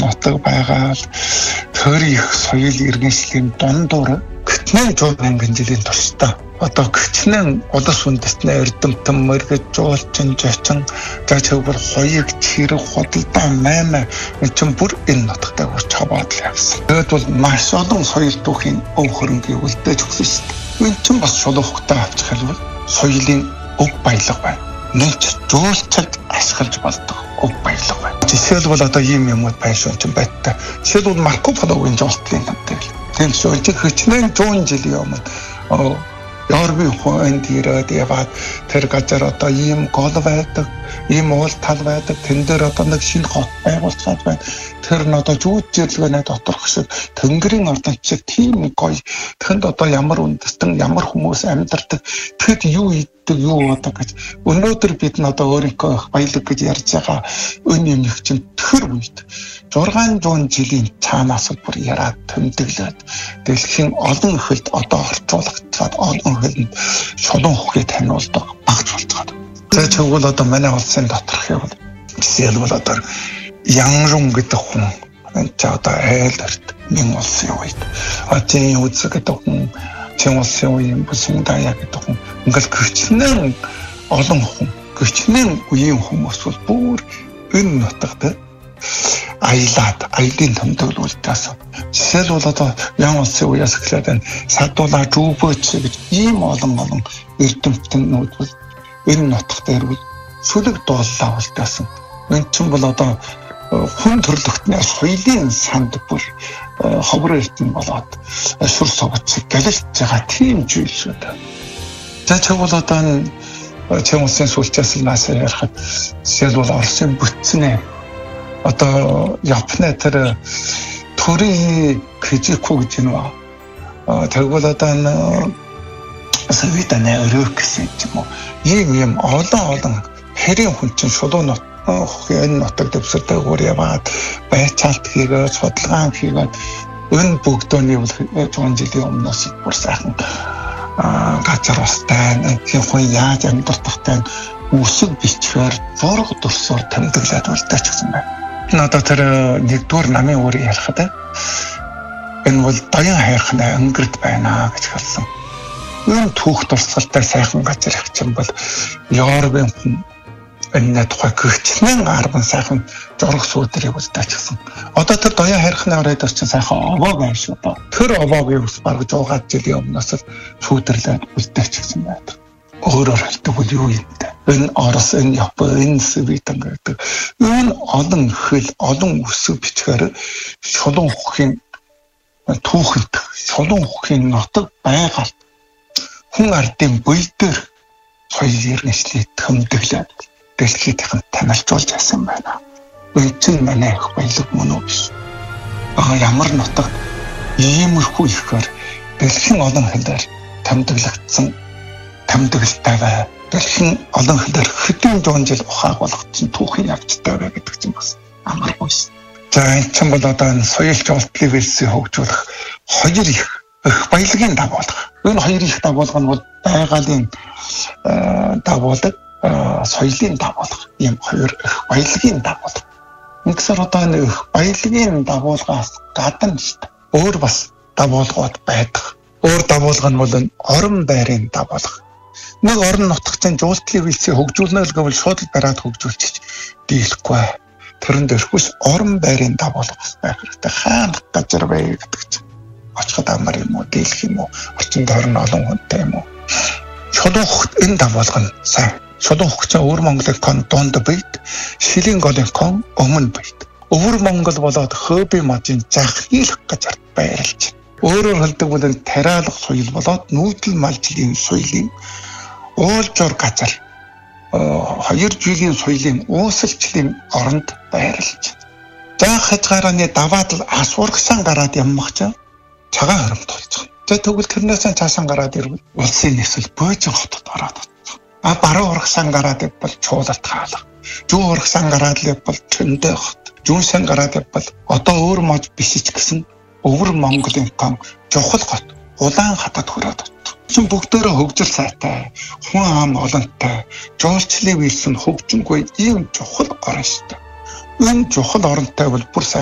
нутаг байгаа л төр их соёл иргэншлийн дундуур гитнэн 100 мянган жилийн туршдаа одоо гитнэн улс үндэстний эрдэмтэн мэрэгж жуулчин жочин зачигвар хоёрыг чирэг худалдаа маймаа энэ ч бүр энэ нутагтай урч хаваад л явсан. Тэгэд бол маш олон соёл түүхийн өв хөрөнгийг үлдээж өгсөн шүү дээ. Энэ ч бас шулуун хөгтөө авчих хэлбэл соёлын өв баялаг байна. Нэг жуулчид ашиглаж болдог өв баялаг байна. Жишээлбэл одоо ийм юмуд байшин ч байттай. Жишээлбэл Марко Пологийн жуулчлалын хамтыг. Тийм шүү. Хичнээн 100 жилийн өмнө Европын хүн ирээд яваад тэр газар одоо ийм гол байдаг, ийм уул тал байдаг. Тэн дээр одоо нэг шинэ хот байгуулцаад байна. Тэр нь одоо зүүж жирлэгнээ доторх шиг Тэнгэрийн ордон шиг тийм гоё. Тэнд одоо ямар үндэстэн, ямар хүмүүс амьдардаг. Тэгэд юу ийдэг, юу одоо гэж өнөөдөр бид нь одоо өөрийнхөө баялаг гэж ярьж байгаа энэ юм их чинь тэр үед 600 жилийн цаанаас бүр яраад тэмдэглээд дэлхийн олон хөлд одоо орчуулагдаад олон хөлд шулуун хөхийг таниулдаг багц болцоод. За тэгвэл одоо манай улсын доторх юм. Жишээлбэл одоо Янжун гэдэг хүн энэ ч одоо айл өрт минь улсын үед Атын үзэг гэдэг хүн Чин улсын үеийн Бусиндая гэдэг хүн ингээл гэрчнэн олон хүн гэрчнэн үеийн хүмүүс бол бүр энэ нутагт аялын тэмдэглүүлдээс жишээлбэл одоо Ян улсын үеэс эхлээд Садуула Жүүбөч гэж ийм олон эрдэмтнүүд бол энэ нутагт ирвэл сүлэг дууллаа болтойсон. Энэ ч бол одоо хүн төрлөختний соёлын санд бүр ховор эрдэнэ болоод шүр совч галж байгаа тийм зүйл шүү дээ. За тэгвэл одоо Чин улсын сүүлчээс л наасаа ярихад жишээлбэл Оросын бүтцнээ одоо Японы тэр төрийн критику гэж нөө тэгвэл одоо Совиданы өрөөх гэсэн юм уу ийм олон хэрийн хүн чинь шулуун энэ нутаг дэвсэрдэг өөр яваад байцаалт хийгээд судалгаа хийгээд энэ бүгдөөний 100 жилийн өмнөөс бүр сайхан газар устай энэ хүн яаж амьдтахтай үсэг бичгээр зураг төрсөөр тэмдэглээд үлдээч гэсэн байна. Энэ одоо тэр нэгдүгээр намын өөр ярихад энэ бол даян хайрхны өнгөрд байна гэж хэлсэн. Энэ түүх туршлагатай сайхан газар их юм бол Европын хүн энэ тухай гэрчлэн 10 сайхан зураг сүүдрийг үлдээч гэсэн. Одоо тэр даян хайрхны оройд орчин сайхан овоо байна шүү дээ. Тэр овоогийн ус бараг 100 жилийн өмнөөс л сүүдэрлээд үлдээч гэсэн байдаг. Өөрөөр хэлбэл юу юм бэ? Энэ Орос, энэ Япон, энэ Свитэн гэдэг энэ олон хөл, олон үсэг бичгээр шулуун хөхийн түүхэнд, шулуун хөхийн нутаг байгаль хүн ардын буй дээр соёл иргэншлийг тэмдэглээд дэлхийд танилцуулж байсан байна. Энэ чинь манай их баялаг мөн үү биш. Ямар нутаг иймэрхүү ихээр дэлхийн олон хэлээр тэмдэглэгдсэн тэмдэглэлтэй дэлхийн олон хэлээр хэдэн зуун жил ухааг болгоцсон түүхийн явцтай бай гэдэг чинь бас амаргүй шин. За энэ ч бол одоо энэ соёл жуулчлалын хэлсийг хөгжүүлэх хоёр их баялагын дагуулга. Энэ хоёр их дагуулга нь бол байгалийн дагуулга, соёлын дагуулга. Ийм хоёр их баялагын дагуулга. Ингэсээр одоо энэ их баялагын дагуулгаас гадна өөр бас дагуулгууд байдаг. Өөр дагуулга нь бол орон байрын дагуулга. Нэг орон нутагт жуулчлалын хэлсийг хөгжүүлнэ гэвэл шууд бараад хөгжүүлчих дийлэхгүй. Тэрэн дээрхүүс орон байрын дагуулга байх хэрэгтэй. Хаана газар бай гэдэг чинь очиход амар юм уу, дийлэх юм уу, орчин тойрон олон хүнтэй юм уу. Шулуун хөхт энэ дагуулга нь сайн. Шулуун хөхч өвөр Монголын донд бийд, Шилийн голын өмнө бийд. Өвөр Монгол болоод Хөөбийн мажийн захийлах газарт байрлаж. Өөрөөр хэлбэл энэ тариалах соёл болоод нүүдэл малжлын соёлын уулзуур газар 2 жилийн соёлын уусалчлын оронд байрлаж. Заах хязгаарны даваад л асуургасан гараад яммагч цагаан хоримт болчих. Тэгвэл тэрнээс цаасан гараад ирвэл улсын нийслэл Бөөжин хотод ороод очив. Баруун урагсан гараад бол Чуулалт хаалга. Зүүн урагсан гараад бол Төндөө хот. Зүүнсэн гараад бол одоо өөр мод биш ч гэсэн өвөр Монголын чухал хот Улаан хатад хүрээд очив. Чин бүгдээрээ хөгжил сайтай, хүн ам олонтой, жуулчлалын хэлсэн хөгжингүй ийм чухал орон шүү дээ. Энэ чухал оронтой бол бүр